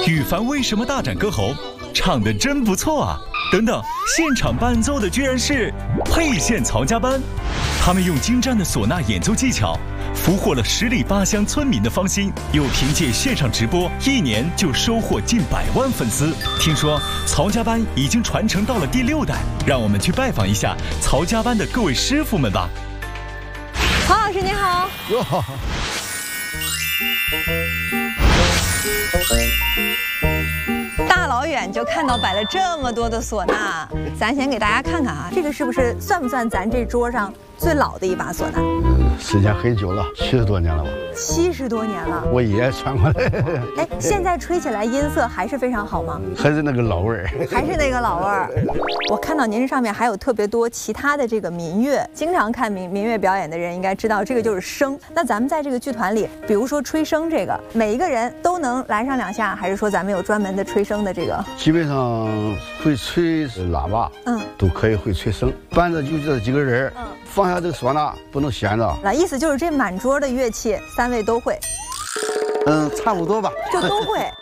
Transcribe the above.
羽凡为什么大展歌喉？唱得真不错啊！等等，现场伴奏的居然是沛县曹家班，他们用精湛的唢呐演奏技巧，俘获了10里8乡村民的芳心，又凭借线上直播，1年就收获近100万粉丝。听说曹家班已经传承到了第6代，让我们去拜访一下曹家班的各位师傅们吧。 曹老师您好。 哟。 大老远就看到摆了这么多的唢呐，咱先给大家看看啊，这个是不是算不算咱这桌上最老的一把唢呐？ 时间很久了，70多年了吧 ？70多年了， 我爷爷传过来。 哎，现在吹起来音色还是非常好吗？ 还是那个老味儿， 还是那个老味儿。我看到您这上面还有特别多其他的这个民乐，经常看民乐表演的人应该知道，这个就是笙。那咱们在这个剧团里，比如说吹笙这个，每一个人都能来上2下，还是说咱们有专门的吹笙的这个？ 基本上会吹喇叭，都可以会吹笙。伴着就这几个人，放下这个唢呐不能闲着。 那意思就是这满桌的乐器3位都会。 差不多吧， 就都会。